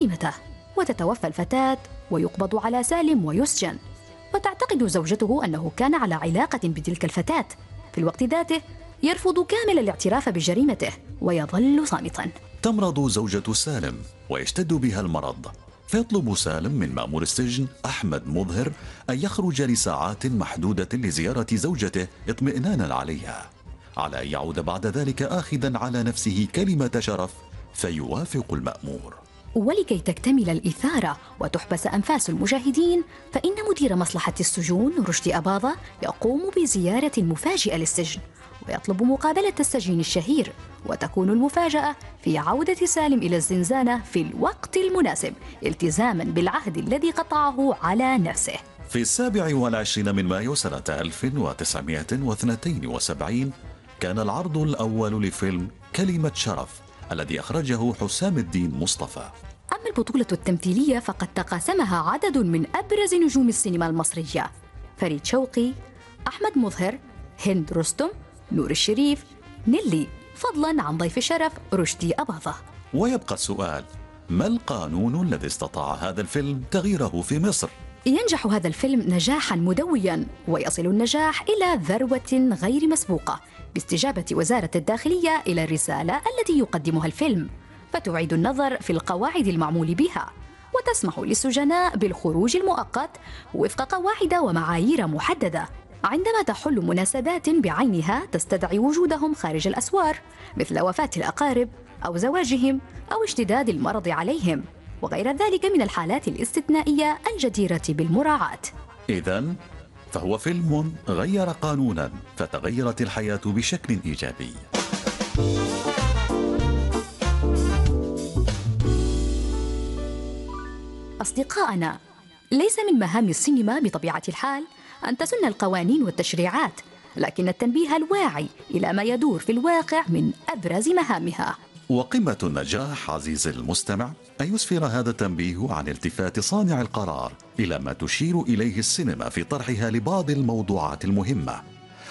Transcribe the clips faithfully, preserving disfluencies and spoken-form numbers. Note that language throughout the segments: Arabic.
جريمته، وتتوفى الفتاة ويقبض على سالم ويسجن. وتعتقد زوجته أنه كان على علاقة بتلك الفتاة. في الوقت ذاته يرفض كامل الاعتراف بجريمته ويظل صامتا. تمرض زوجة سالم ويشتد بها المرض، فيطلب سالم من مأمور السجن أحمد مظهر أن يخرج لساعات محدودة لزيارة زوجته اطمئنانا عليها، على أن يعود بعد ذلك آخذا على نفسه كلمة شرف، فيوافق المأمور. ولكي تكتمل الإثارة وتحبس أنفاس المشاهدين، فإن مدير مصلحة السجون رشدي أباظة يقوم بزيارة مفاجئة للسجن ويطلب مقابلة السجين الشهير، وتكون المفاجأة في عودة سالم إلى الزنزانة في الوقت المناسب التزاما بالعهد الذي قطعه على نفسه. في السابع والعشرين من مايو سنة ألف وتسعمائة واثنين وسبعين كان العرض الأول لفيلم كلمة شرف الذي أخرجه حسام الدين مصطفى. أما البطولة التمثيلية فقد تقاسمها عدد من أبرز نجوم السينما المصرية: فريد شوقي، أحمد مظهر، هند رستم، نور الشريف، نيلي، فضلا عن ضيف الشرف رشدي أباظة. ويبقى السؤال: ما القانون الذي استطاع هذا الفيلم تغييره في مصر؟ ينجح هذا الفيلم نجاحا مدويا، ويصل النجاح إلى ذروة غير مسبوقة باستجابة وزارة الداخلية إلى الرسالة التي يقدمها الفيلم، فتعيد النظر في القواعد المعمول بها، وتسمح للسجناء بالخروج المؤقت وفق قواعد ومعايير محددة عندما تحل مناسبات بعينها تستدعي وجودهم خارج الأسوار، مثل وفاة الأقارب أو زواجهم أو اشتداد المرض عليهم، وغير ذلك من الحالات الاستثنائية الجديرة بالمراعاة. إذن فهو فيلم غير قانونا فتغيرت الحياة بشكل إيجابي. أصدقائنا، ليس من مهام السينما بطبيعة الحال أن تسن القوانين والتشريعات، لكن التنبيه الواعي إلى ما يدور في الواقع من أبرز مهامها. وقمة النجاح عزيزي المستمع أن يسفر هذا التنبيه عن التفات صانع القرار إلى ما تشير إليه السينما في طرحها لبعض الموضوعات المهمة،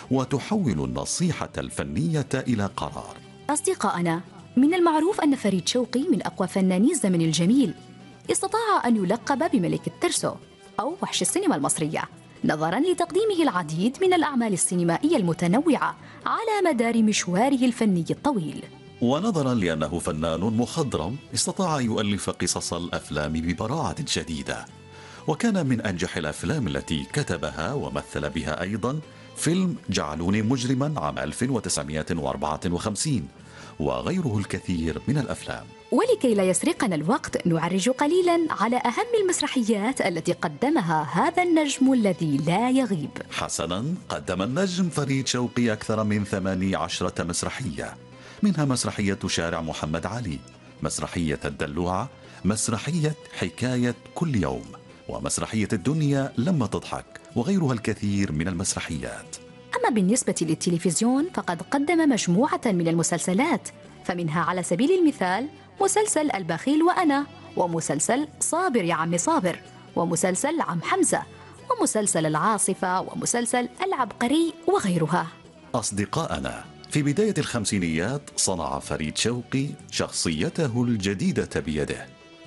وتحول النصيحة الفنية إلى قرار. أصدقائنا، من المعروف أن فريد شوقي من أقوى فناني الزمن الجميل، استطاع أن يلقب بملك الترسو أو وحش السينما المصرية، نظراً لتقديمه العديد من الأعمال السينمائية المتنوعة على مدار مشواره الفني الطويل. ونظراً لأنه فنان مخضرم، استطاع أن يؤلف قصص الأفلام ببراعة شديدة، وكان من أنجح الأفلام التي كتبها ومثل بها أيضاً فيلم جعلوني مجرماً عام ألف وتسعمائة وأربعة وخمسين، وغيره الكثير من الأفلام. ولكي لا يسرقنا الوقت نعرج قليلاً على أهم المسرحيات التي قدمها هذا النجم الذي لا يغيب. حسناً، قدم النجم فريد شوقي أكثر من ثماني عشرة مسرحية، منها مسرحية شارع محمد علي، مسرحية الدلوعة، مسرحية حكاية كل يوم، ومسرحية الدنيا لما تضحك، وغيرها الكثير من المسرحيات. أما بالنسبة للتلفزيون فقد قدم مجموعة من المسلسلات، فمنها على سبيل المثال مسلسل البخيل وأنا، ومسلسل صابر يا عم صابر، ومسلسل عم حمزة، ومسلسل العاصفة، ومسلسل العبقري، وغيرها. أصدقائنا، في بداية الخمسينيات صنع فريد شوقي شخصيته الجديدة بيده.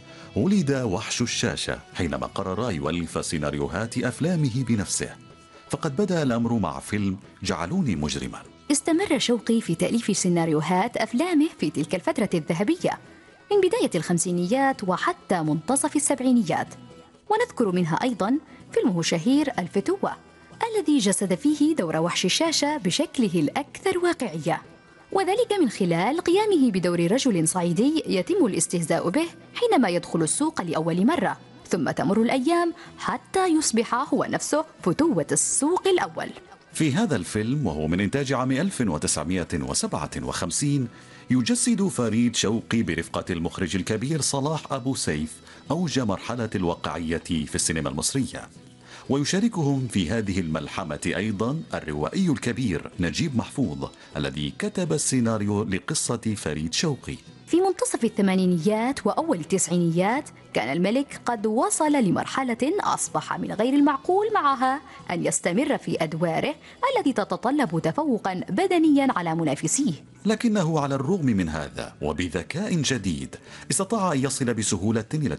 ولد وحش الشاشة حينما قرر أن يؤلف سيناريوهات أفلامه بنفسه، فقد بدأ الأمر مع فيلم جعلوني مجرما. استمر شوقي في تأليف سيناريوهات أفلامه في تلك الفترة الذهبية من بداية الخمسينيات وحتى منتصف السبعينيات، ونذكر منها أيضا فيلمه الشهير الفتوة الذي جسد فيه دور وحش الشاشة بشكله الأكثر واقعية، وذلك من خلال قيامه بدور رجل صعيدي يتم الاستهزاء به حينما يدخل السوق لأول مرة، ثم تمر الأيام حتى يصبح هو نفسه فتوة السوق الأول. في هذا الفيلم، وهو من إنتاج عام ألف وتسعمائة وسبعة وخمسين، يجسد فريد شوقي برفقة المخرج الكبير صلاح أبو سيف أوج مرحلة الواقعية في السينما المصرية، ويشاركهم في هذه الملحمة أيضا الروائي الكبير نجيب محفوظ الذي كتب السيناريو لقصة فريد شوقي. في منتصف الثمانينيات وأول التسعينيات كان الملك قد وصل لمرحلة أصبح من غير المعقول معها أن يستمر في أدواره التي تتطلب تفوقا بدنيا على منافسيه، لكنه على الرغم من هذا وبذكاء جديد استطاع أن يصل بسهولة إلى